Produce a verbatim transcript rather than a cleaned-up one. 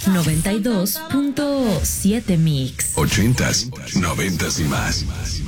noventa y dos punto siete Mix. Ochentas, noventas y más.